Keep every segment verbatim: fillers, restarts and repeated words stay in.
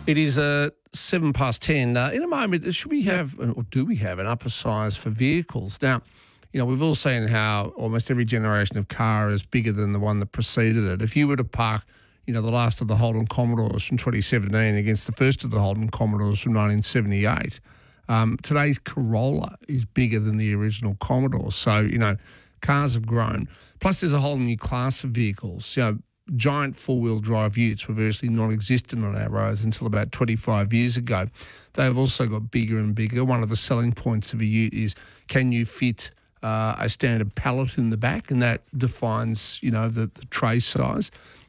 It is uh, seven past ten. Uh, in a moment, should we have, or do we have, an upper size for vehicles? Now, you know, we've all seen how almost every generation of car is bigger than the one that preceded it. If you were to park, you know, the last of the Holden Commodores from twenty seventeen against the first of the Holden Commodores from nineteen seventy-eight, um, today's Corolla is bigger than the original Commodore. So, you know, cars have grown. Plus, there's a whole new class of vehicles. You know, giant four-wheel drive utes were virtually non-existent on our roads until about twenty-five years ago. They've also got bigger and bigger. One of the selling points of a ute is, can you fit uh, a standard pallet in the back? And that defines, you know, the, the tray size.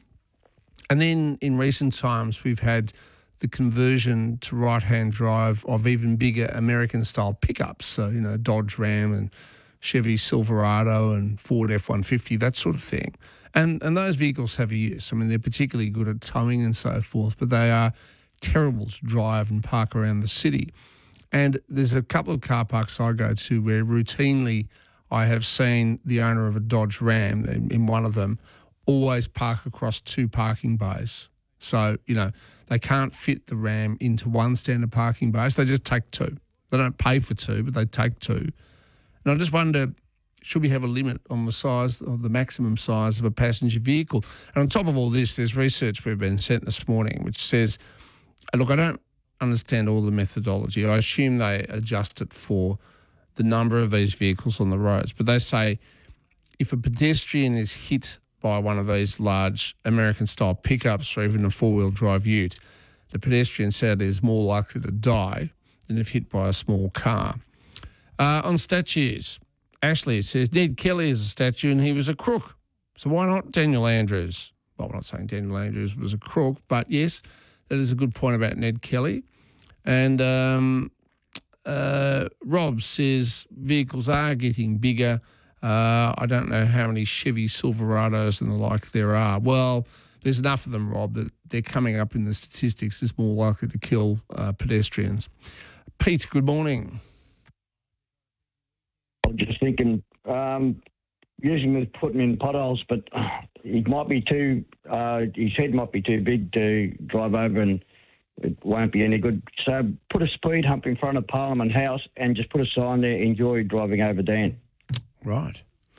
And then in recent times, we've had the conversion to right-hand drive of even bigger American-style pickups. So, you know, Dodge Ram and Chevy Silverado and Ford F one fifty, that sort of thing. And and those vehicles have a use. I mean, they're particularly good at towing and so forth, but they are terrible to drive and park around the city. And there's a couple of car parks I go to where routinely I have seen the owner of a Dodge Ram, in, in one of them, always park across two parking bays. So, you know, they can't fit the Ram into one standard parking bay, so they just take two. They don't pay for two, but they take two. And I just wonder, should we have a limit on the size, or the maximum size of a passenger vehicle? And on top of all this, there's research we've been sent this morning which says, and look, I don't understand all the methodology. I assume they adjust it for the number of these vehicles on the roads. But they say if a pedestrian is hit by one of these large American-style pickups or even a four-wheel drive ute, the pedestrian sadly is more likely to die than if hit by a small car. Uh, on statues, Ashley says Ned Kelly is a statue and he was a crook. So why not Daniel Andrews? Well, I'm not saying Daniel Andrews was a crook, but yes, that is a good point about Ned Kelly. And um, uh, Rob says vehicles are getting bigger. Uh, I don't know how many Chevy Silverados and the like there are. Well, there's enough of them, Rob, that they're coming up in the statistics as more likely to kill uh, pedestrians. Pete, good morning. I'm just thinking, um, using him to put him in potholes, but he might be too, uh, his head might be too big to drive over and it won't be any good. So put a speed hump in front of Parliament House and just put a sign there, enjoy driving over Dan. Right.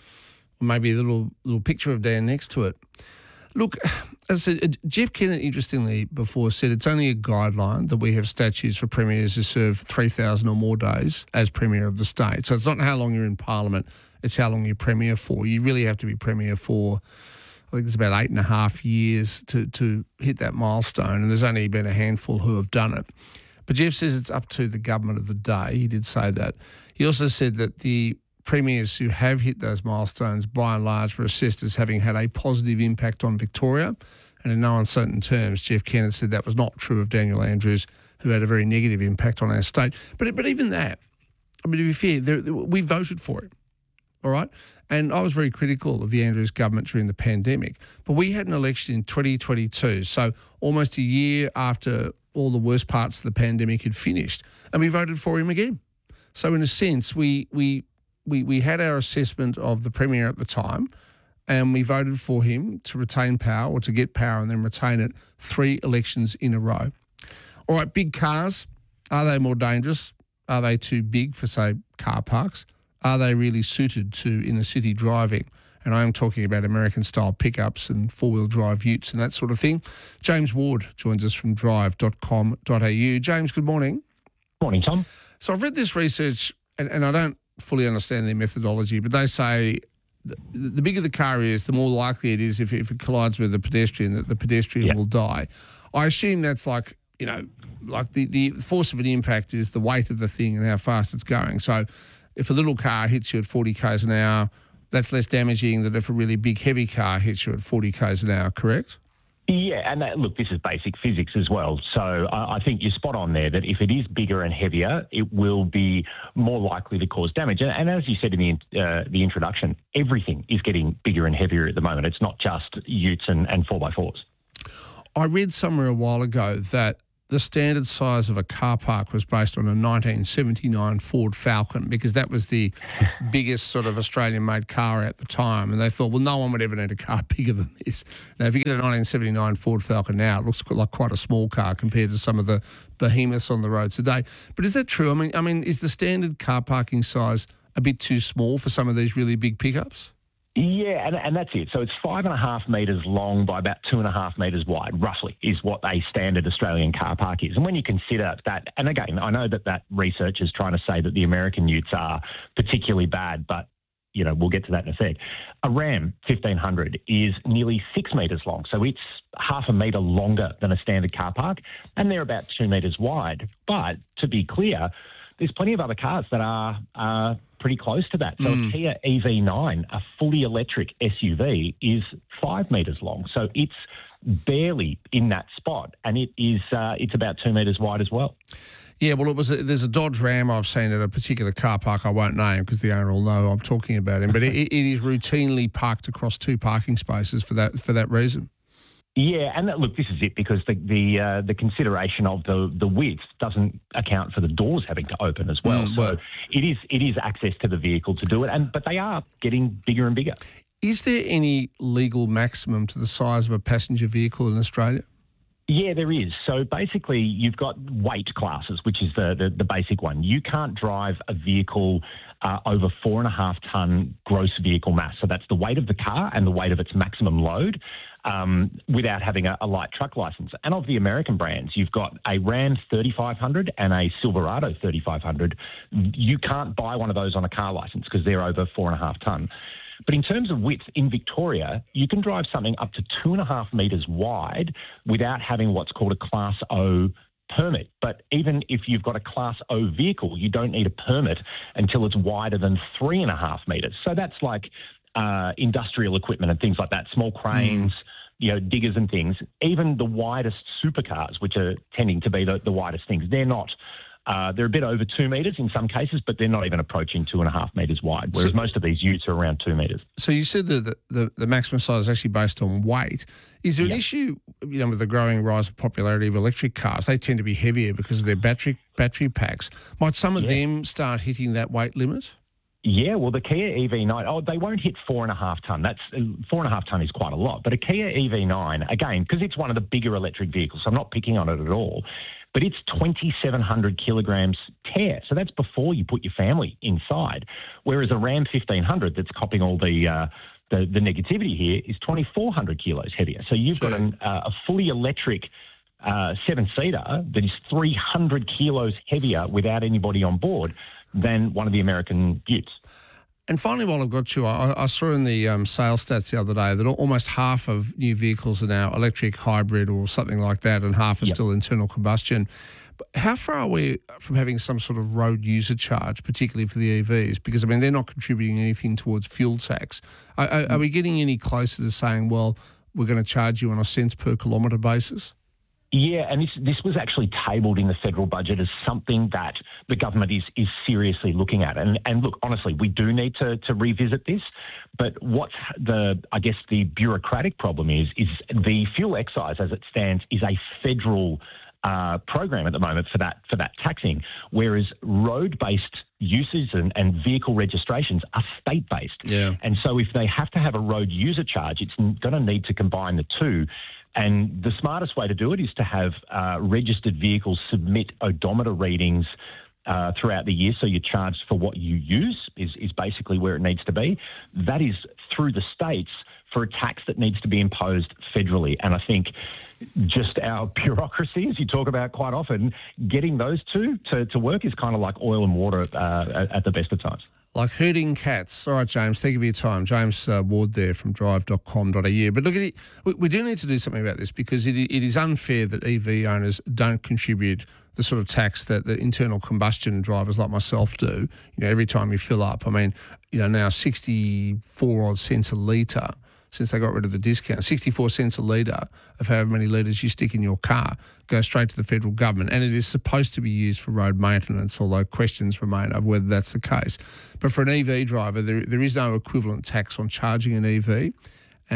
Or maybe a little little picture of Dan next to it. Look, as I said, Jeff Kennett, interestingly, before said it's only a guideline that we have statues for premiers who serve three thousand or more days as premier of the state. So it's not how long you're in Parliament, it's how long you're premier for. You really have to be premier for, I think it's about eight and a half years to, to hit that milestone, and there's only been a handful who have done it. But Jeff says it's up to the government of the day. He did say that. He also said that the premiers who have hit those milestones, by and large, were assessed as having had a positive impact on Victoria. And in no uncertain terms, Jeff Kennett said that was not true of Daniel Andrews, who had a very negative impact on our state. But but even that, I mean, to be fair, there, we voted for it, all right? And I was very critical of the Andrews government during the pandemic. But we had an election in twenty twenty-two, so almost a year after all the worst parts of the pandemic had finished, and we voted for him again. So in a sense, we we... We we had our assessment of the Premier at the time, and we voted for him to retain power or to get power and then retain it three elections in a row. All right, big cars, are they more dangerous? Are they too big for, say, car parks? Are they really suited to inner city driving? And I am talking about American-style pickups and four-wheel drive utes and that sort of thing. James Ward joins us from drive dot com dot a u. James, good morning. Morning, Tom. So I've read this research, and, and I don't fully understand their methodology, but they say the, the bigger the car is, the more likely it is if, if it collides with a pedestrian that the pedestrian yep. will die. I assume that's like, you know, like the, the force of an impact is the weight of the thing and how fast it's going. So if a little car hits you at forty kays an hour, that's less damaging than if a really big heavy car hits you at forty kays an hour, correct? Yeah, and that, look, this is basic physics as well. So I, I think you're spot on there that if it is bigger and heavier, it will be more likely to cause damage. And, and as you said in the uh, the introduction, everything is getting bigger and heavier at the moment. It's not just utes and, and four by fours. I read somewhere a while ago that the standard size of a car park was based on a nineteen seventy-nine Ford Falcon, because that was the biggest sort of Australian-made car at the time. And they thought, well, no one would ever need a car bigger than this. Now, if you get a nineteen seventy-nine Ford Falcon now, it looks like quite a small car compared to some of the behemoths on the road today. But is that true? I mean, I mean, is the standard car parking size a bit too small for some of these really big pickups? Yeah, and, and that's it. So it's five and a half metres long by about two and a half metres wide, roughly, is what a standard Australian car park is. And when you consider that, and again, I know that that research is trying to say that the American utes are particularly bad, but, you know, we'll get to that in a sec. A Ram fifteen hundred is nearly six metres long. So it's half a metre longer than a standard car park, and they're about two metres wide. But to be clear, there's plenty of other cars that are uh, pretty close to that. So mm. a Kia E V nine, a fully electric S U V, is five metres long. So it's barely in that spot, and it is uh, it's about two metres wide as well. Yeah, well, it was a, there's a Dodge Ram I've seen at a particular car park I won't name because the owner will know I'm talking about him, but it, it is routinely parked across two parking spaces for that for that reason. Yeah, and that, look, this is it, because the the uh, the consideration of the the width doesn't account for the doors having to open as well. Mm, well. So it is it is access to the vehicle to do it, and but they are getting bigger and bigger. Is there any legal maximum to the size of a passenger vehicle in Australia? Yeah, there is. So basically, you've got weight classes, which is the the, the basic one. You can't drive a vehicle uh, over four and a half ton gross vehicle mass. So that's the weight of the car and the weight of its maximum load. Um, without having a, a light truck license. And of the American brands, you've got a Ram thirty-five hundred and a Silverado thirty-five hundred. You can't buy one of those on a car license because they're over four and a half tonne. But in terms of width, in Victoria, you can drive something up to two and a half metres wide without having what's called a Class O permit. But even if you've got a Class O vehicle, you don't need a permit until it's wider than three and a half metres. So that's like uh, industrial equipment and things like that, small cranes, mm. you know, diggers and things. Even the widest supercars, which are tending to be the, the widest things, they're not. Uh, they're a bit over two metres in some cases, but they're not even approaching two and a half metres wide, whereas so, most of these utes are around two metres. So you said that the, the, the maximum size is actually based on weight. Is there yeah. an issue, you know, with the growing rise of popularity of electric cars? They tend to be heavier because of their battery battery packs. Might some of yeah. them start hitting that weight limit? Yeah, well, the Kia E V nine, oh, they won't hit four and a half tonne. That's four and a half tonne is quite a lot. But a Kia E V nine, again, because it's one of the bigger electric vehicles, so I'm not picking on it at all, but it's twenty-seven hundred kilograms tear. So that's before you put your family inside. Whereas a Ram fifteen hundred that's copping all the uh, the, the negativity here is twenty-four hundred kilos heavier. So you've sure. got an, uh, a fully electric uh, seven-seater that is three hundred kilos heavier without anybody on board than one of the American utes. And finally, while I've got you, I, I saw in the um, sales stats the other day that almost half of new vehicles are now electric, hybrid or something like that, and half are yep. still internal combustion. But how far are we from having some sort of road user charge, particularly for the E Vs? Because, I mean, they're not contributing anything towards fuel tax. Are, are, are we getting any closer to saying, well, we're going to charge you on a cents per kilometre basis? Yeah, and this this was actually tabled in the federal budget as something that the government is is seriously looking at. And and look, honestly, we do need to to revisit this. But what's the, I guess, the bureaucratic problem is, is the fuel excise as it stands is a federal uh, program at the moment for that for that taxing, whereas road-based uses and, and vehicle registrations are state-based. Yeah. And so if they have to have a road user charge, it's going to need to combine the two. And the smartest way to do it is to have uh, registered vehicles submit odometer readings uh, throughout the year. So you're charged for what you use is, is basically where it needs to be. That is through the states for a tax that needs to be imposed federally. And I think just our bureaucracy, as you talk about quite often, getting those two to, to work is kind of like oil and water uh, at the best of times. Like herding cats. All right, James, thank you for your time. James uh, Ward there from drive dot com dot a u. But look, at it, we, we do need to do something about this because it, it is unfair that E V owners don't contribute the sort of tax that the internal combustion drivers like myself do. You know, every time you fill up, I mean, you know, now sixty-four odd cents a litre since they got rid of the discount. sixty-four cents a litre of however many litres you stick in your car goes straight to the federal government, and it is supposed to be used for road maintenance, although questions remain over whether that's the case. But for an E V driver, there there is no equivalent tax on charging an E V, and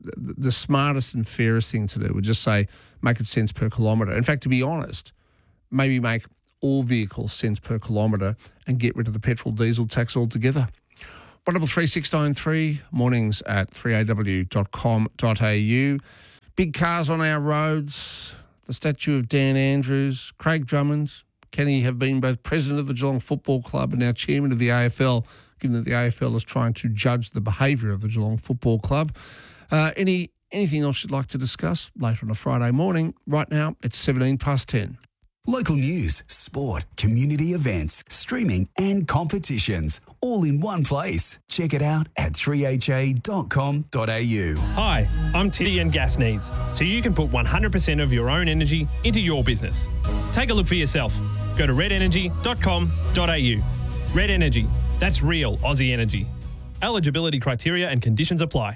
the, the smartest and fairest thing to do would just say make it cents per kilometre. In fact, to be honest, maybe make all vehicles cents per kilometre and get rid of the petrol diesel tax altogether. one double three six nine three, mornings at three a w dot com dot a u. Big cars on our roads, the statue of Dan Andrews, Craig Drummond. Can he have been both president of the Geelong Football Club and now chairman of the A F L, given that the A F L is trying to judge the behaviour of the Geelong Football Club? Uh, any anything else you'd like to discuss later on a Friday morning? Right now, it's seventeen past ten. Local news, sport, community events, streaming and competitions, all in one place. Check it out at three h a dot com dot a u. Hi, I'm Tiddy and Gas Needs, so you can put one hundred percent of your own energy into your business. Take a look for yourself. Go to red energy dot com dot a u. Red Energy, that's real Aussie energy. Eligibility criteria and conditions apply.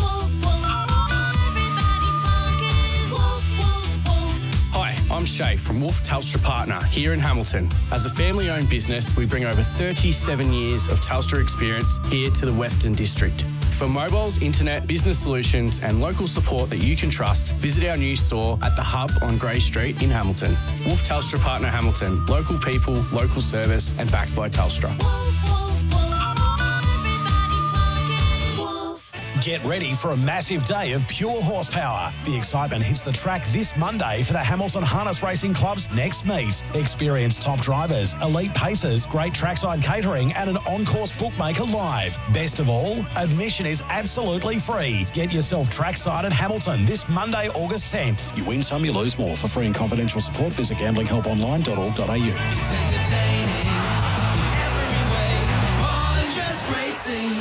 I'm Shay from Wolf Telstra Partner here in Hamilton. As a family-owned business, we bring over thirty-seven years of Telstra experience here to the Western District. For mobiles, internet, business solutions and local support that you can trust, visit our new store at The Hub on Grey Street in Hamilton. Wolf Telstra Partner Hamilton. Local people, local service and backed by Telstra. Get ready for a massive day of pure horsepower. The excitement hits the track this Monday for the Hamilton Harness Racing Club's next meet. Experience top drivers, elite pacers, great trackside catering and an on-course bookmaker live. Best of all, admission is absolutely free. Get yourself trackside at Hamilton this Monday, August tenth. You win some, you lose more. For free and confidential support, visit gambling help online dot org dot a u. It's entertaining in every way, more than just racing.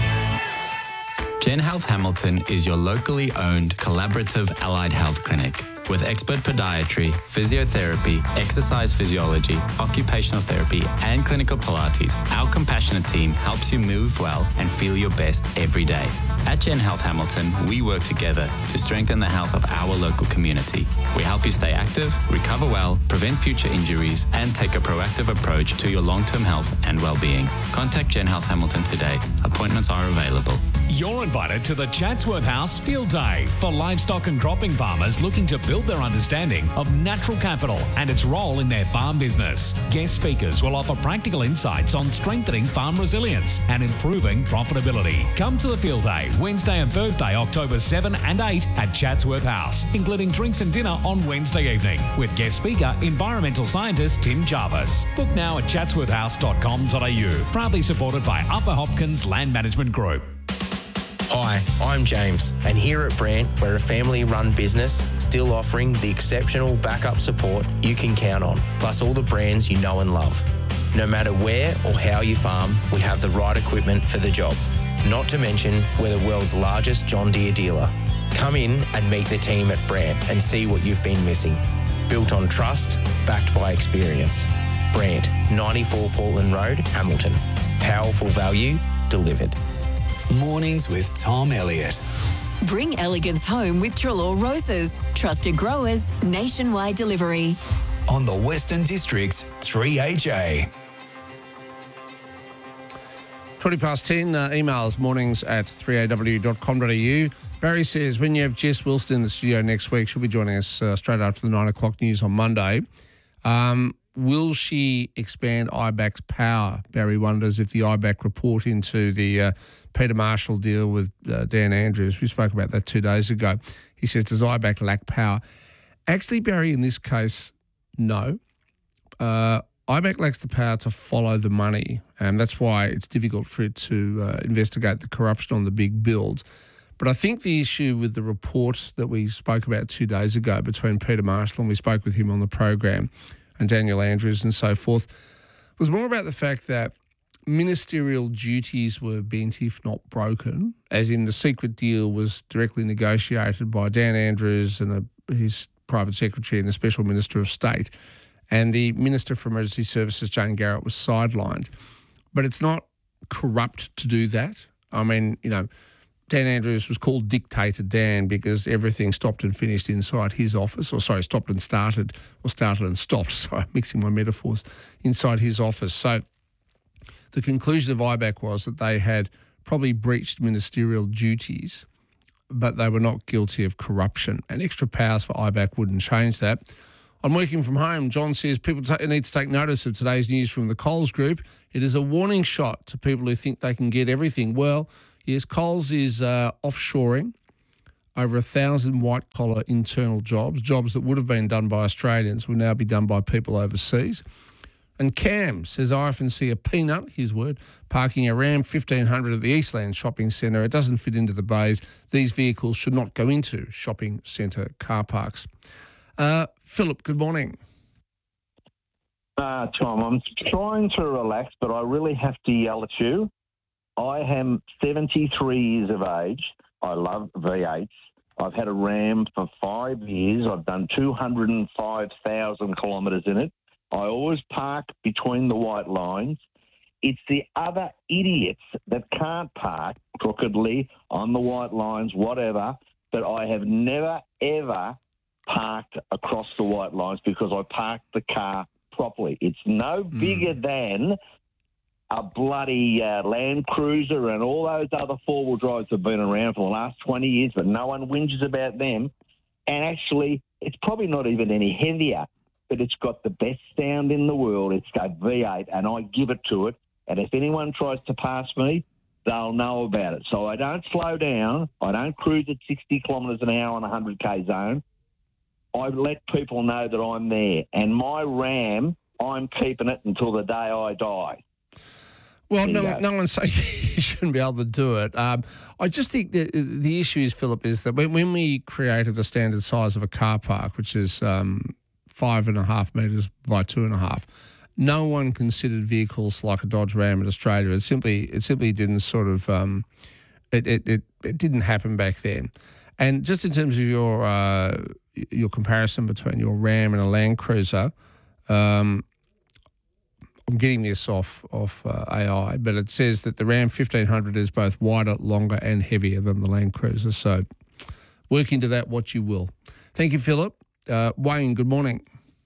Gen Health Hamilton is your locally owned collaborative allied health clinic with expert podiatry, physiotherapy, exercise physiology, occupational therapy, and clinical Pilates. Our compassionate team helps you move well and feel your best every day. At Gen Health Hamilton, we work together to strengthen the health of our local community. We help you stay active, recover well, prevent future injuries, and take a proactive approach to your long-term health and well-being. Contact Gen Health Hamilton today. Appointments are available. You're invited to the Chatsworth House Field Day for livestock and cropping farmers looking to build their understanding of natural capital and its role in their farm business. Guest speakers will offer practical insights on strengthening farm resilience and improving profitability. Come to the Field Day Wednesday and Thursday, October seventh and eighth at Chatsworth House, including drinks and dinner on Wednesday evening with guest speaker, environmental scientist Tim Jarvis. Book now at chatsworth house dot com dot a u. Proudly supported by Upper Hopkins Land Management Group. Hi, I'm James, and here at Brandt, we're a family-run business still offering the exceptional backup support you can count on, plus all the brands you know and love. No matter where or how you farm, we have the right equipment for the job. Not to mention, we're the world's largest John Deere dealer. Come in and meet the team at Brandt and see what you've been missing. Built on trust, backed by experience. Brandt, ninety-four Portland Road, Hamilton. Powerful value delivered. Mornings with Tom Elliott. Bring elegance home with Trelaw Roses. Trusted growers, nationwide delivery. On the Western District's three H A. twenty past ten, uh, emails mornings at three a w dot com dot a u. Barry says, when you have Jess Wilson in the studio next week, she'll be joining us uh, straight after the nine o'clock news on Monday. Um, will she expand I BAC's power? Barry wonders if the I BAC report into the uh, Peter Marshall deal with uh, Dan Andrews. We spoke about that two days ago. He says, does I BAC lack power? Actually, Barry, in this case, no. Uh, I BAC lacks the power to follow the money, and that's why it's difficult for it to uh, investigate the corruption on the big builds. But I think the issue with the report that we spoke about two days ago between Peter Marshall, and we spoke with him on the program, and Daniel Andrews and so forth, was more about the fact that ministerial duties were bent, if not broken, as in the secret deal was directly negotiated by Dan Andrews and a, his private secretary and the Special Minister of State, and the Minister for Emergency Services, Jane Garrett, was sidelined. But it's not corrupt to do that. I mean, you know, Dan Andrews was called Dictator Dan because everything stopped and finished inside his office, or sorry, stopped and started, or started and stopped, sorry, I'm mixing my metaphors, inside his office. So the conclusion of I BAC was that they had probably breached ministerial duties but they were not guilty of corruption. And extra powers for I BAC wouldn't change that. I'm working from home. John says people ta- need to take notice of today's news from the Coles Group. It is a warning shot to people who think they can get everything. Well, yes, Coles is uh, offshoring over a thousand white-collar internal jobs, jobs that would have been done by Australians will now be done by people overseas. And Cam says, I often see a peanut, his word, parking a Ram fifteen hundred at the Eastland Shopping Centre. It doesn't fit into the bays. These vehicles should not go into shopping centre car parks. Uh, Philip, good morning. Uh, Tom, I'm trying to relax, but I really have to yell at you. I am seventy-three years of age. I love V eights. I've had a Ram for five years. I've done two hundred five thousand kilometres in it. I always park between the white lines. It's the other idiots that can't park crookedly on the white lines, whatever, that I have never, ever parked across the white lines because I parked the car properly. It's no mm. bigger than a bloody uh, Land Cruiser and all those other four-wheel drives have been around for the last twenty years, but no one whinges about them. And actually, it's probably not even any heavier, but it's got the best sound in the world. It's got V eight, and I give it to it. And if anyone tries to pass me, they'll know about it. So I don't slow down. I don't cruise at sixty kilometres an hour on a one hundred k zone. I let people know that I'm there. And my Ram, I'm keeping it until the day I die. Well, no, no one's saying you shouldn't be able to do it. Um, I just think that the issue is, Philip, is that when, when we created the standard size of a car park, which is um, five and a half metres by two and a half, no one considered vehicles like a Dodge Ram in Australia. It simply, it simply didn't sort of, um, it, it, it, it didn't happen back then. And just in terms of your uh, your comparison between your Ram and a Land Cruiser, um, I'm getting this off off uh, A I, but it says that the Ram fifteen hundred is both wider, longer, and heavier than the Land Cruiser. So, work into that what you will. Thank you, Philip. Uh, Wayne, good morning.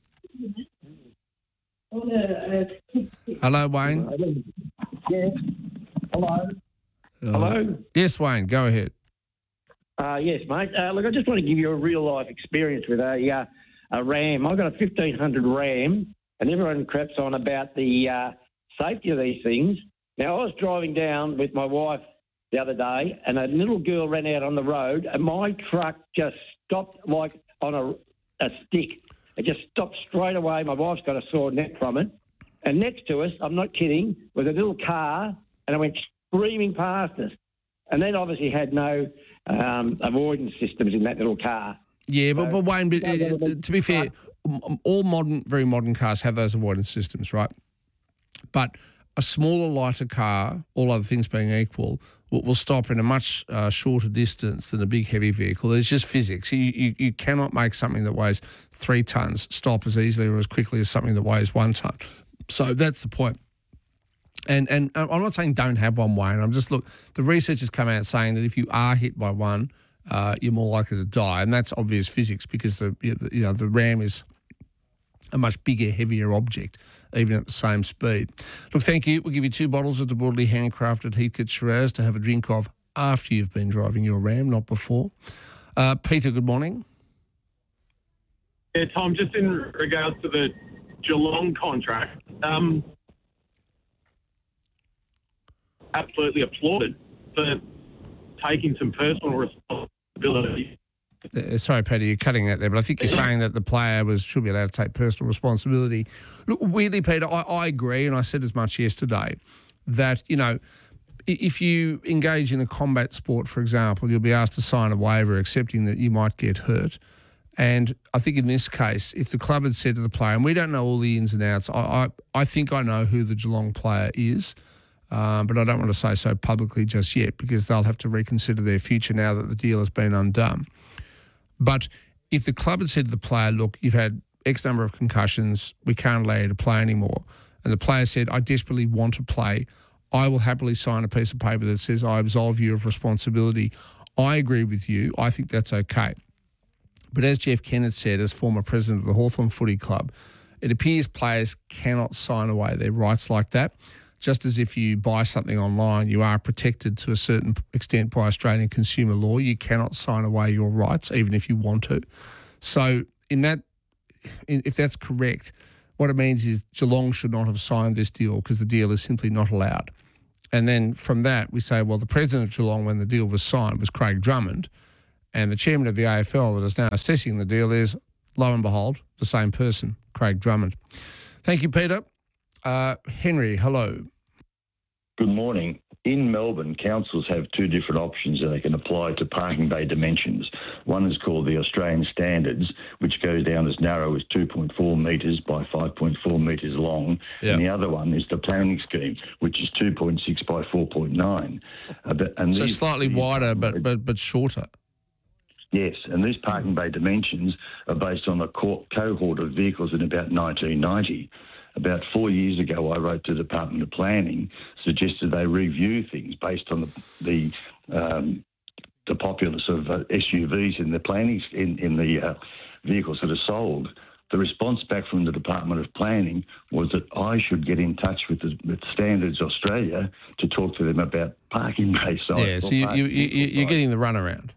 Hello, Wayne. Yes. Hello. Uh, Hello. Yes, Wayne. Go ahead. Uh, yes, mate. Uh, look, I just want to give you a real life experience with a uh, a Ram. I've got a fifteen hundred Ram, and everyone craps on about the uh, safety of these things. Now, I was driving down with my wife the other day, and a little girl ran out on the road, and my truck just stopped like on a, a stick. It just stopped straight away. My wife's got a sore neck from it. And next to us, I'm not kidding, was a little car, and it went screaming past us. And then obviously had no um, avoidance systems in that little car. Yeah, but, So- but Wayne, but, uh, to be fair, m- all modern, very modern cars have those avoidance systems, right? But a smaller, lighter car, all other things being equal, will, will stop in a much uh, shorter distance than a big, heavy vehicle. There's just physics. You, you, you cannot make something that weighs three tonnes stop as easily or as quickly as something that weighs one tonne. So that's the point. And and I'm not saying don't have one, Wayne. I'm just, look, the research has come out saying that if you are hit by one, uh, you're more likely to die. And that's obvious physics because the you know the Ram is a much bigger, heavier object, even at the same speed. Look, thank you. We'll give you two bottles of the Bordeley handcrafted Heathcote Shiraz to have a drink of after you've been driving your Ram, not before. Uh, Peter, good morning. Yeah, Tom, just in regards to the Geelong contract, um, absolutely applauded for taking some personal responsibility. Uh, sorry, Peter, you're cutting that there, but I think you're saying that the player was should be allowed to take personal responsibility. Look, weirdly, Peter, I, I agree, and I said as much yesterday, that, you know, i- if you engage in a combat sport, for example, you'll be asked to sign a waiver accepting that you might get hurt. And I think in this case, if the club had said to the player, and we don't know all the ins and outs, I, I, I think I know who the Geelong player is, um, but I don't want to say so publicly just yet because they'll have to reconsider their future now that the deal has been undone. But if the club had said to the player, look, you've had X number of concussions, we can't allow you to play anymore, and the player said, I desperately want to play, I will happily sign a piece of paper that says I absolve you of responsibility. I agree with you. I think that's okay. But as Jeff Kennett said, as former president of the Hawthorn Footy Club, it appears players cannot sign away their rights like that. just as if you buy something online, you are protected to a certain extent by Australian consumer law. You cannot sign away your rights, even if you want to. So in that, if that's correct, what it means is Geelong should not have signed this deal because the deal is simply not allowed. And then from that, we say, well, the president of Geelong, when the deal was signed, was Craig Drummond, and the chairman of the A F L that is now assessing the deal is, lo and behold, the same person, Craig Drummond. Thank you, Peter. Uh, Henry, hello. Good morning. In Melbourne, councils have two different options that they can apply to parking bay dimensions. One is called the Australian Standards, which goes down as narrow as two point four metres by five point four metres long. Yeah. And the other one is the planning scheme, which is two point six by four point nine. Uh, but, and So these, slightly these, wider, but, but, but shorter. Yes, and these parking bay dimensions are based on a co- cohort of vehicles in about nineteen ninety. About four years ago, I wrote to the Department of Planning, suggested they review things based on the the, um, the populace of uh, S U Vs in the planning in in the uh, vehicles that are sold. The response back from the Department of Planning was that I should get in touch with, the, with Standards Australia to talk to them about parking bay size. Yeah, so you, you, you, you're getting the runaround.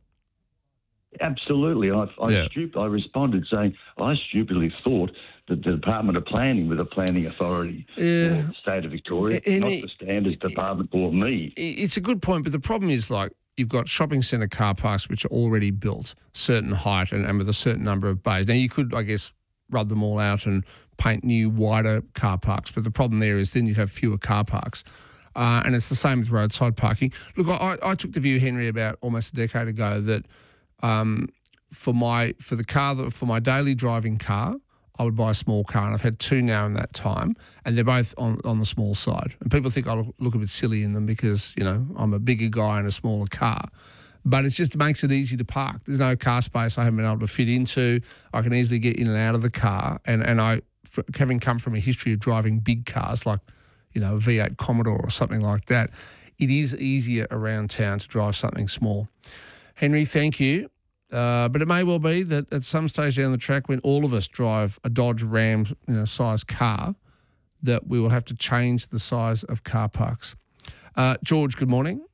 Absolutely. I, I, Yeah. stup- I responded saying I stupidly thought that the Department of Planning were the planning authority Yeah. for the state of Victoria, And not it- the Standards Department or me. It's a good point, but the problem is, like, you've got shopping centre car parks which are already built, certain height and, and with a certain number of bays. Now, you could, I guess, rub them all out and paint new, wider car parks, but the problem there is then you'd have fewer car parks. Uh, and it's the same with roadside parking. Look, I, I took the view, Henry, about almost a decade ago that um, for my for the car that for my daily driving car, I would buy a small car, and I've had two now in that time, and they're both on, on the small side. And people think I look, look a bit silly in them because, you know, I'm a bigger guy in a smaller car. But it just makes it easy to park. There's no car space I haven't been able to fit into. I can easily get in and out of the car. And, and I, f- having come from a history of driving big cars like, you know, a V eight Commodore or something like that, it is easier around town to drive something small. Henry, thank you. Uh, but it may well be that at some stage down the track, when all of us drive a Dodge Ram, you know, size car, that we will have to change the size of car parks. Uh, George, good morning.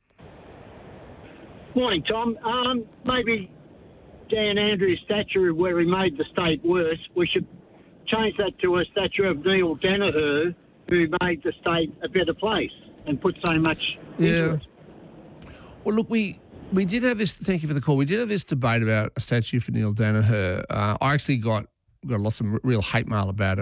Morning, Tom. Um, maybe Dan Andrews' statue where he made the state worse, we should change that to a statue of Neil Danaher, who made the state a better place and put so much into Yeah. it. Well, look, we we did have this. Thank you for the call. We did have this debate about a statue for Neil Danaher. Uh, I actually got got lots of real hate mail about it.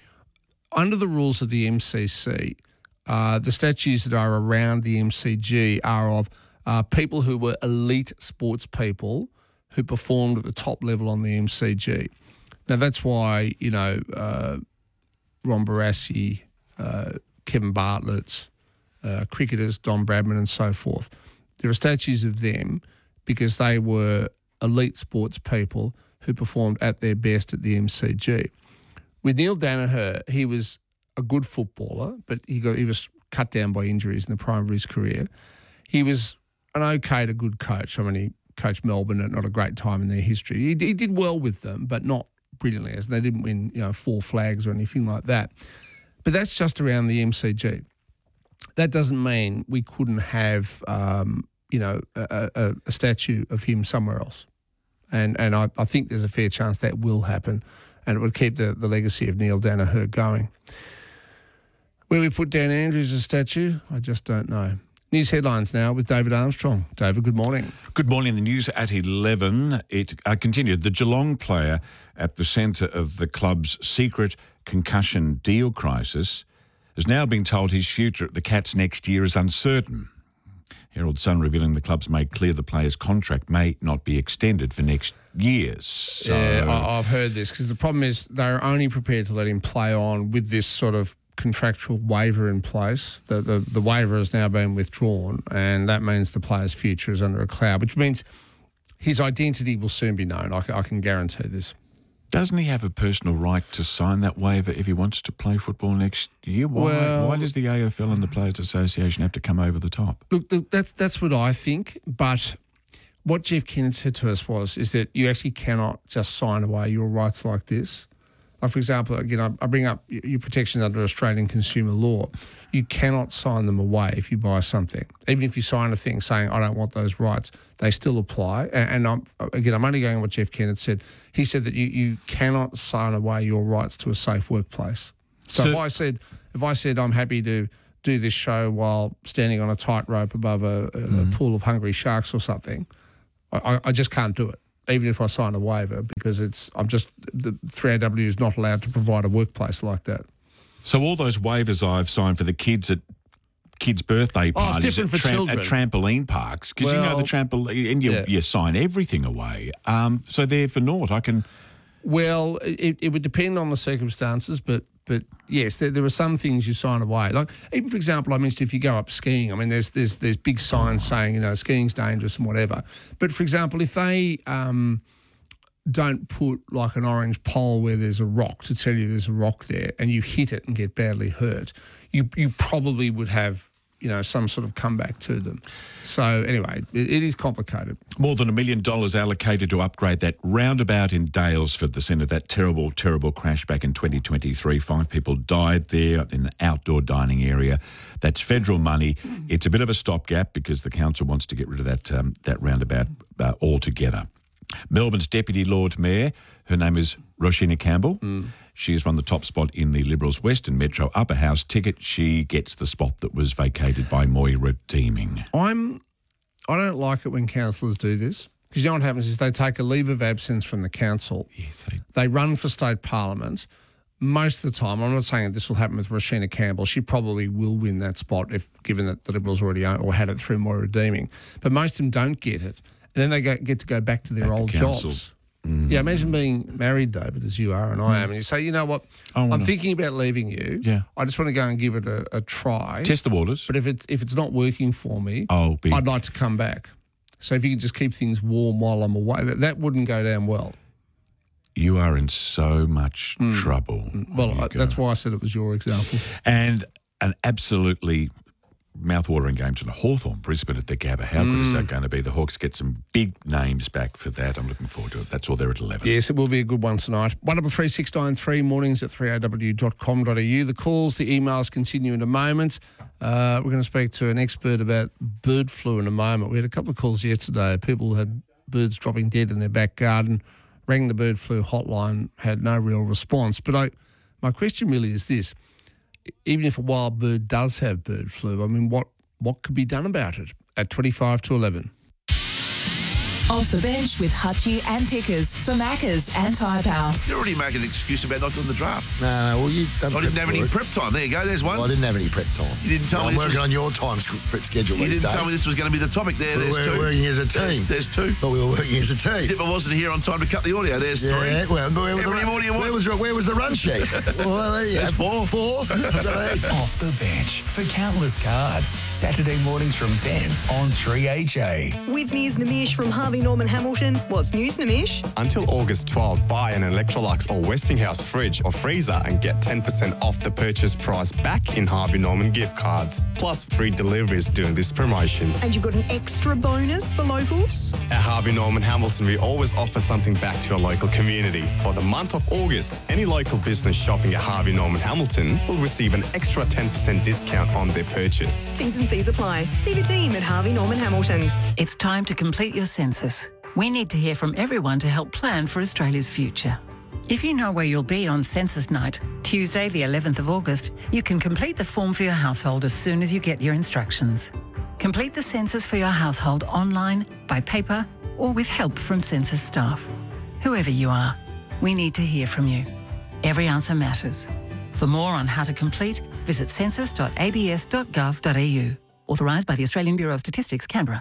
Under the rules of the M C C, uh, the statues that are around the M C G are of uh, people who were elite sports people who performed at the top level on the M C G. Now that's why you know uh, Ron Barassi, uh, Kevin Bartlett, uh, cricketers, Don Bradman, and so forth. There are statues of them because they were elite sports people who performed at their best at the M C G. With Neil Danaher, he was a good footballer, but he got he was cut down by injuries in the prime of his career. He was an okay to good coach. I mean, he coached Melbourne at not a great time in their history. He, he did well with them, but not brilliantly, as they didn't win, you know, four flags or anything like that. But that's just around the M C G. That doesn't mean we couldn't have, um, you know, a, a, a statue of him somewhere else. And and I, I think there's a fair chance that will happen, and it would keep the, the legacy of Neil Danaher going. Where we put Dan Andrews' a statue, I just don't know. News headlines now with David Armstrong. David, good morning. Good morning. The news at eleven. It uh, continued. The Geelong player at the centre of the club's secret concussion deal crisis has now been told his future at the Cats next year is uncertain. Herald Sun revealing the club's made clear the player's contract may not be extended for next year. So Yeah, I, I've heard this because the problem is they're only prepared to let him play on with this sort of contractual waiver in place. The, the, the waiver has now been withdrawn, and that means the player's future is under a cloud, which means his identity will soon be known. I, I can guarantee this. Doesn't he have a personal right to sign that waiver if he wants to play football next year? Why, Well- why does the A F L and the Players Association have to come over the top? Look, the, that's that's what I think. But what Jeff Kennett said to us was is that you actually cannot just sign away your rights like this. Like, for example, again, I, I bring up y- your protections under Australian consumer law. You cannot sign them away if you buy something. Even if you sign a thing saying, I don't want those rights, they still apply. And, and I'm, again, I'm only going on what Jeff Kennett said. He said that you, you cannot sign away your rights to a safe workplace. So, So- if I said, if I said I'm happy to do this show while standing on a tightrope above a, a, Mm. a pool of hungry sharks or something, I, I just can't do it, even if I sign a waiver, because it's I'm just the three A W is not allowed to provide a workplace like that. So all those waivers I've signed for the kids at kids' birthday Oh, it's parties different at, for children. at trampoline parks, because you know the Well, trampoline, and you, yeah. you sign everything away. Um, so they're for naught. I can. Well, it, it would depend on the circumstances, but but yes, there, there are some things you sign away. Like even for example, I mentioned if you go up skiing, I mean, there's there's there's big signs saying you know skiing's dangerous and whatever. But for example, if they um, don't put like an orange pole where there's a rock to tell you there's a rock there, and you hit it and get badly hurt, you you probably would have you know some sort of comeback to them. So anyway, it, it is complicated. More than a million dollars allocated to upgrade that roundabout in Daylesford, the centre of that terrible, terrible crash back in twenty twenty-three. Five people died there in an outdoor dining area. That's federal money. It's a bit of a stopgap because the council wants to get rid of that um, that roundabout uh, altogether. Melbourne's Deputy Lord Mayor, her name is Roshina Campbell. Mm. She has won the top spot in the Liberals' Western Metro Upper House ticket. She gets the spot that was vacated by Moira Deeming. I'm, I don't like it when councillors do this because you know what happens is they take a leave of absence from the council. Yes, they, they run for state parliament. Most of the time, I'm not saying that this will happen with Roshina Campbell. She probably will win that spot if given that the Liberals already own or had it through Moira Deeming. But most of them don't get it. And then they go, get to go back to their Back to old council. jobs. Yeah, imagine being married, David, as you are and I am, and you say, you know what, I wanna- I'm thinking about leaving you. Yeah. I just want to go and give it a, a try. Test the waters. But if it's if it's not working for me, I'll be. I'd like to come back. So if you can just keep things warm while I'm away, that, that wouldn't go down well. You are in so much trouble. Well, You I, go. that's why I said it was your example. And an absolutely mouth-watering game tonight. Hawthorn, Brisbane at the Gabba. How good is that going to be? The Hawks get some big names back for that. I'm looking forward to it. That's all there at eleven. Yes, it will be a good one tonight. one double three six nine three, mornings at three a w dot com dot a u. The calls, the emails continue in a moment. Uh, we're going to speak to an expert about bird flu in a moment. We had a couple of calls yesterday. People had birds dropping dead in their back garden, rang the bird flu hotline, had no real response. But I, my question really is this. Even if a wild bird does have bird flu, I mean, what, what could be done about it at twenty-five to eleven? Off the bench with Hutchie and Pickers for Maccas and Tyre Power. You're already making an excuse about not doing the draft. No, no, well, you've done I didn't prep have any for it. prep time. There you go. There's one. Well, I didn't have any prep time. You didn't tell I'm me this working was- on your time sc- schedule You these didn't days. tell me this was going to be the topic. There, Well, there's we're two. working as a There's, team. there's two. Thought we were working as a team. Except I wasn't here on time to cut the audio. There's Yeah, three. well, where, was How the, many more do you where, want? was, where was the run sheet? Well, there you There's go. four. Four. Off the bench for countless cards. Saturday mornings from ten on three H A. With Niz Namish from Harvey Norman Hamilton. What's news, Namish? Until August twelfth, buy an Electrolux or Westinghouse fridge or freezer and get ten percent off the purchase price back in Harvey Norman gift cards, plus free deliveries during this promotion. And you've got an extra bonus for locals? At Harvey Norman Hamilton, we always offer something back to our local community. For the month of August, any local business shopping at Harvey Norman Hamilton will receive an extra ten percent discount on their purchase. T's and C's apply. See the team at Harvey Norman Hamilton. It's time to complete your census. We need to hear from everyone to help plan for Australia's future. If you know where you'll be on census night, Tuesday the eleventh of August, you can complete the form for your household as soon as you get your instructions. Complete the census for your household online, by paper, or with help from census staff. Whoever you are, we need to hear from you. Every answer matters. For more on how to complete, visit census dot a b s dot gov dot a u. Authorised by the Australian Bureau of Statistics, Canberra.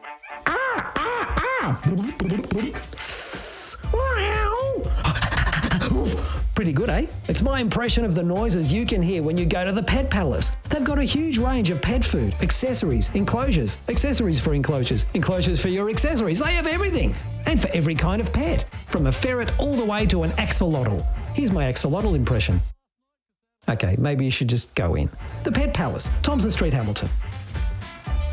Pretty good, eh? It's my impression of the noises you can hear when you go to the Pet Palace. They've got a huge range of pet food, accessories, enclosures, accessories for enclosures, enclosures for your accessories. They have everything. And for every kind of pet, from a ferret all the way to an axolotl. Here's my axolotl impression. Okay, maybe you should just go in. The Pet Palace, Thompson Street, Hamilton.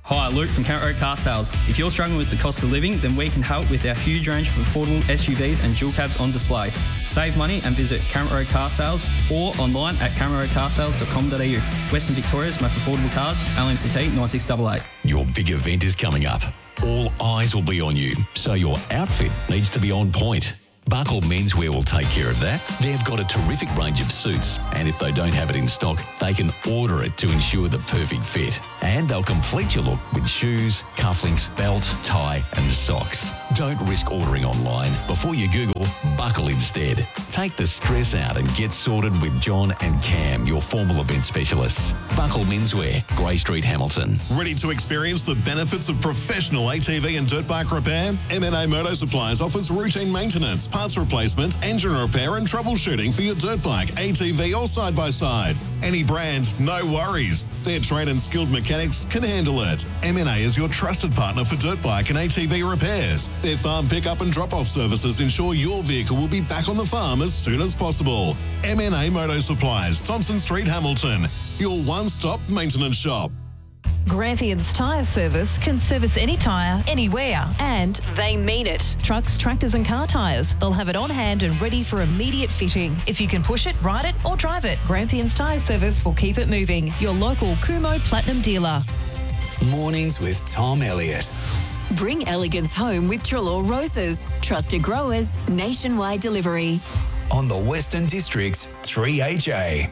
Hi, Luke from Kent Road Car Sales. If you're struggling with the cost of living, then we can help with our huge range of affordable S U Vs and dual cabs on display. Save money and visit Kent Road Car Sales or online at kent road car sales dot com dot a u. Western Victoria's most affordable cars, L M C T nine six eight eight. Your big event is coming up. All eyes will be on you, so your outfit needs to be on point. Buckle Menswear will take care of that. They've got a terrific range of suits, and if they don't have it in stock, they can order it to ensure the perfect fit. And they'll complete your look with shoes, cufflinks, belt, tie, and socks. Don't risk ordering online. Before you Google, buckle instead. Take the stress out and get sorted with John and Cam, your formal event specialists. Buckle Menswear, Grey Street, Hamilton. Ready to experience the benefits of professional A T V and dirt bike repair? M N A Motor Supplies offers routine maintenance, parts replacement, engine repair and troubleshooting for your dirt bike, A T V or side-by-side. Any brand, no worries. Their trained and skilled mechanics can handle it. M N A is your trusted partner for dirt bike and A T V repairs. Their farm pick-up and drop-off services ensure your vehicle will be back on the farm as soon as possible. M N A Motor Supplies, Thompson Street, Hamilton. Your one-stop maintenance shop. Grampians Tyre Service can service any tyre, anywhere, and they mean it. Trucks, tractors and car tyres. They'll have it on hand and ready for immediate fitting. If you can push it, ride it or drive it, Grampians Tyre Service will keep it moving. Your local Kumo Platinum dealer. Mornings with Tom Elliott. Bring elegance home with Trelaw Roses. Trusted growers, nationwide delivery. On the Western District's three H A.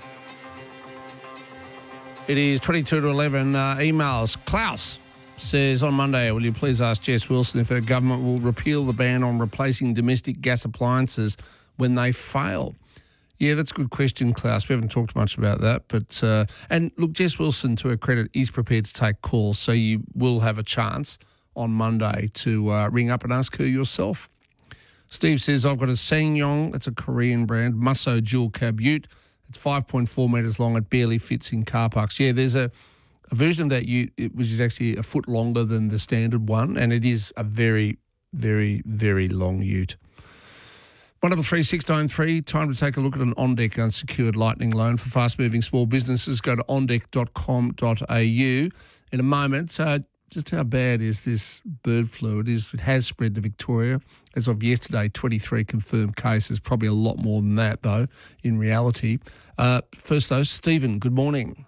It is twenty-two to eleven. Uh, emails. Klaus says, on Monday, will you please ask Jess Wilson if her government will repeal the ban on replacing domestic gas appliances when they fail? Yeah, that's a good question, Klaus. We haven't talked much about that. But uh, and look, Jess Wilson, to her credit, is prepared to take calls, so you will have a chance on Monday to uh, ring up and ask her yourself. Steve says, I've got a Sangyong, that's a Korean brand, Musso dual cab ute. It's five point four metres long. It barely fits in car parks. Yeah, there's a, a version of that ute which is actually a foot longer than the standard one, and it is a very, very, very long ute. one double three six nine three, time to take a look at an OnDeck unsecured lightning loan for fast-moving small businesses. Go to on deck dot com dot a u. In a moment, uh, just how bad is this bird flu? It is. It has spread to Victoria. As of yesterday, twenty-three confirmed cases. Probably a lot more than that, though, in reality. Uh, first, though, Stephen, good morning.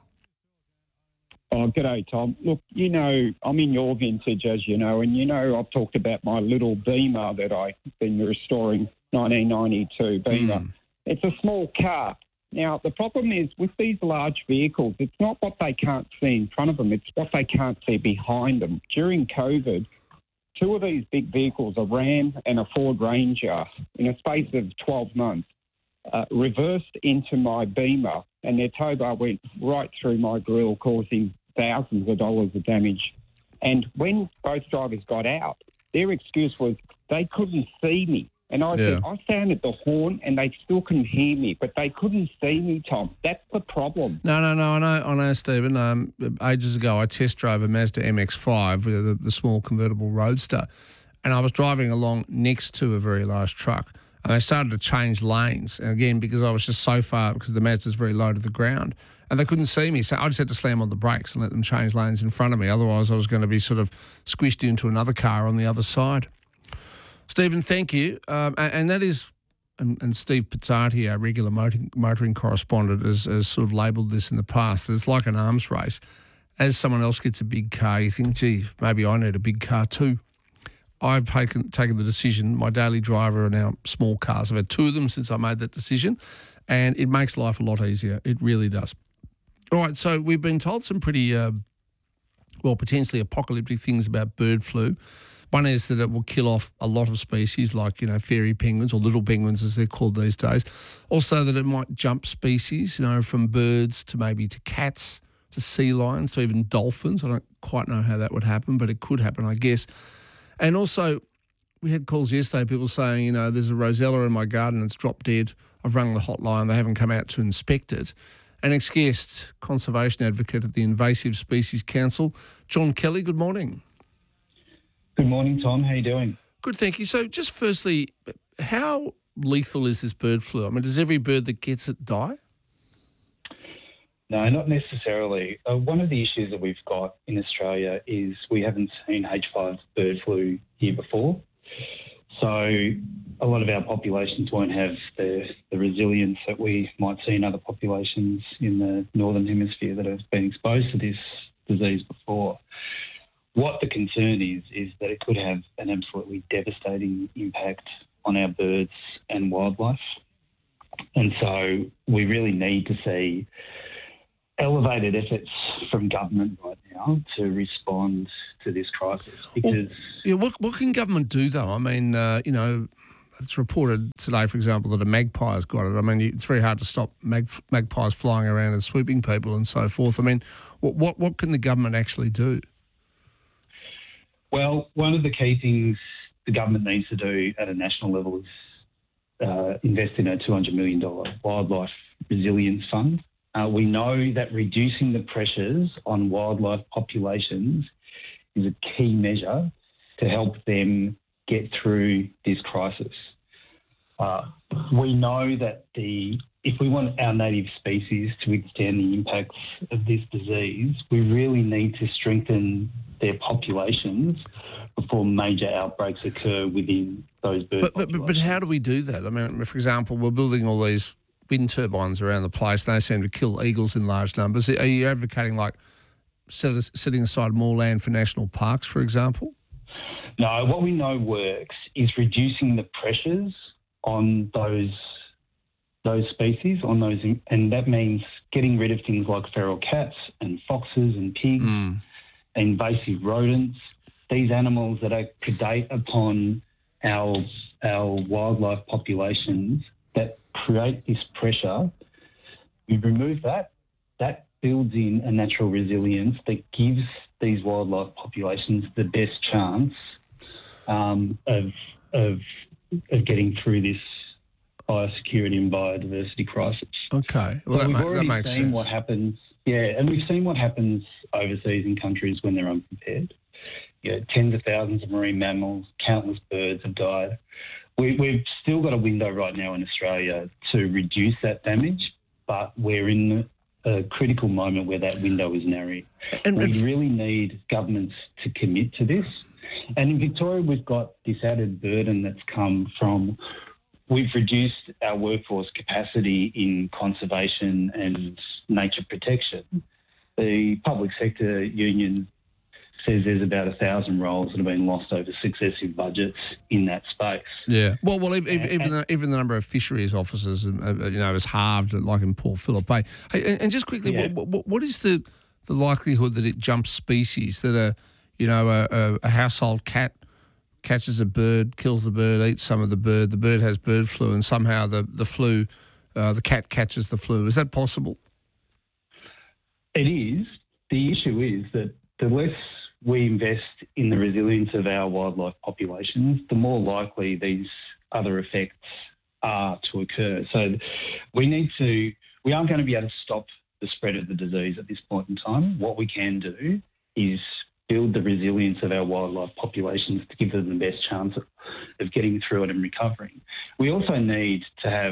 Oh, g'day, Tom. Look, you know, I'm in your vintage, as you know, and you know I've talked about my little Beamer that I've been restoring, nineteen ninety-two Beamer. Mm. It's a small car. Now, the problem is with these large vehicles, it's not what they can't see in front of them, it's what they can't see behind them. During COVID, two of these big vehicles, a Ram and a Ford Ranger, in a space of twelve months, uh, reversed into my Beamer, and their tow bar went right through my grille, causing thousands of dollars of damage. And when both drivers got out, their excuse was they couldn't see me. And I Yeah. said, I sounded the horn and they still couldn't hear me, but they couldn't see me, Tom. That's the problem. No, no, no, I know, I know, Stephen. Um, ages ago, I test drove a Mazda M X five, the, the small convertible roadster, and I was driving along next to a very large truck, and they started to change lanes. And again, because I was just so far, because the Mazda's very low to the ground, and they couldn't see me, so I just had to slam on the brakes and let them change lanes in front of me. Otherwise, I was going to be sort of squished into another car on the other side. Stephen, thank you. Um, and, and that is, and, and Steve Pizzati, our regular motoring, motoring correspondent, has, has sort of labelled this in the past. It's like an arms race. As someone else gets a big car, you think, gee, maybe I need a big car too. I've taken, taken the decision. My daily driver are now small cars. I've had two of them since I made that decision, and it makes life a lot easier. It really does. All right, so we've been told some pretty, uh, well, potentially apocalyptic things about bird flu. One is that it will kill off a lot of species like, you know, fairy penguins or little penguins as they're called these days. Also that it might jump species, you know, from birds to maybe to cats, to sea lions, to even dolphins. I don't quite know how that would happen, but it could happen, I guess. And also, we had calls yesterday, people saying, you know, there's a rosella in my garden, it's dropped dead. I've rung the hotline, they haven't come out to inspect it. An ex-guest, conservation advocate at the Invasive Species Council, John Kelly, good morning. Good morning, Tom. How are you doing? Good, thank you. So just firstly, how lethal is this bird flu? I mean, does every bird that gets it die? No, not necessarily. Uh, one of the issues that we've got in Australia is we haven't seen H five bird flu here before. So a lot of our populations won't have the, the resilience that we might see in other populations in the Northern Hemisphere that have been exposed to this disease before. What the concern is, is that it could have an absolutely devastating impact on our birds and wildlife. And so we really need to see elevated efforts from government right now to respond to this crisis. Because well, yeah, what what can government do though? I mean, uh, you know, it's reported today, for example, that a magpie's got it. I mean, it's very hard to stop mag, magpies flying around and swooping people and so forth. I mean, what what, what can the government actually do? Well, one of the key things the government needs to do at a national level is uh, invest in a two hundred million dollars wildlife resilience fund. Uh, we know that reducing the pressures on wildlife populations is a key measure to help them get through this crisis. Uh, we know that the if we want our native species to withstand the impacts of this disease, we really need to strengthen their populations before major outbreaks occur within those bird but, but, but, but how do we do that? I mean, for example, we're building all these wind turbines around the place. They seem to kill eagles in large numbers. Are you advocating like set, setting aside more land for national parks, for example? No, what we know works is reducing the pressures on those those species, on those, and that means getting rid of things like feral cats and foxes and pigs, mm. invasive rodents, these animals that are predate upon our our wildlife populations that create this pressure. We remove that, that builds in a natural resilience that gives these wildlife populations the best chance um, of, of of getting through this biosecurity and biodiversity crisis. Okay, well, so that, we've ma- already that makes seen sense. what happens. Yeah, and we've seen what happens overseas in countries when they're unprepared. Yeah, tens of thousands of marine mammals, countless birds have died. We, we've still got a window right now in Australia to reduce that damage, but we're in a critical moment where that window is narrowing. And we really need governments to commit to this. And in Victoria, we've got this added burden that's come from we've reduced our workforce capacity in conservation and nature protection. The public sector union says there's about a thousand roles that have been lost over successive budgets in that space. Yeah. Well, well, even and, even, the, even the number of fisheries officers, uh, you know, is halved, like in Port Phillip Bay. Hey, and, and just quickly, yeah. what, what, what is the the likelihood that it jumps species? That a, you know, a, a, a household cat catches a bird, kills the bird, eats some of the bird. The bird has bird flu, and somehow the the flu, uh, the cat catches the flu. Is that possible? It is. The issue is that the less we invest in the resilience of our wildlife populations, the more likely these other effects are to occur. So we need to, we aren't going to be able to stop the spread of the disease at this point in time. What we can do is build the resilience of our wildlife populations to give them the best chance of, of getting through it and recovering. We also need to have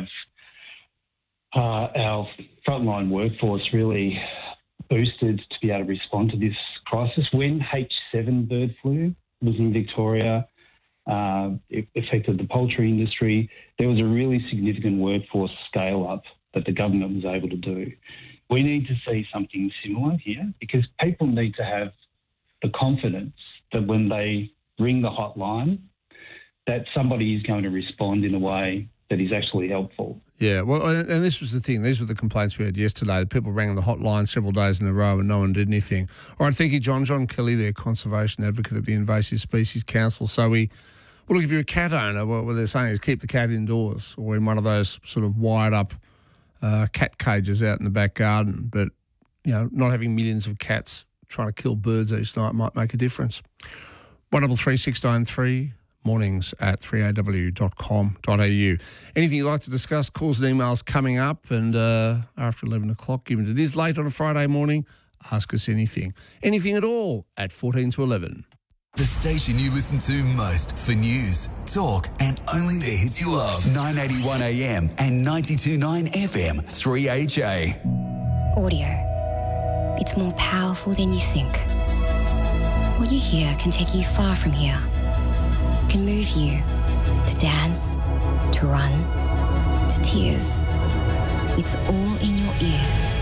uh, our frontline workforce really boosted to be able to respond to this crisis. When H seven bird flu was in Victoria, uh, it affected the poultry industry, there was a really significant workforce scale-up that the government was able to do. We need to see something similar here because people need to have the confidence that when they ring the hotline, that somebody is going to respond in a way that is actually helpful. Yeah, well, and this was the thing. These were the complaints we had yesterday. People rang the hotline several days in a row and no one did anything. All right, thank you, John. John Kelly there, conservation advocate of the Invasive Species Council. So we, well, look, if you're a cat owner, what they're saying is keep the cat indoors or in one of those sort of wired up uh, cat cages out in the back garden. But, you know, not having millions of cats trying to kill birds each night might make a difference. one double three six nine three mornings at three a w dot com dot a u. Anything you'd like to discuss, calls and emails coming up, and uh, after eleven o'clock, given it is late on a Friday morning, ask us anything. Anything at all at fourteen to eleven. The station you listen to most for news, talk, and only the hits you love. nine eighty-one A M and ninety-two point nine F M, three H A. Audio. It's more powerful than you think. What you hear can take you far from here. It can move you to dance, to run, to tears. It's all in your ears.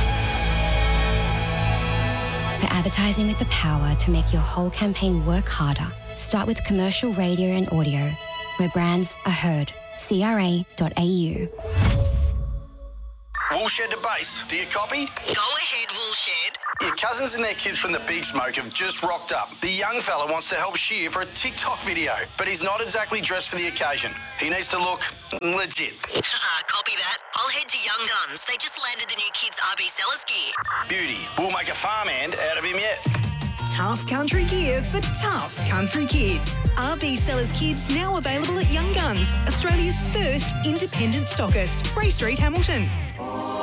For advertising with the power to make your whole campaign work harder, start with commercial radio and audio, where brands are heard. C R A dot A U. Woolshed to base. Do you copy? Go ahead, Woolshed. Your cousins and their kids from the Big Smoke have just rocked up. The young fella wants to help shear for a TikTok video, but he's not exactly dressed for the occasion. He needs to look legit. Copy that. I'll head to Young Guns. They just landed the new kids' R B Sellers gear. Beauty. We'll make a farmhand out of him yet. Tough country gear for tough country kids. R B Sellers Kids now available at Young Guns, Australia's first independent stockist. Bray Street, Hamilton.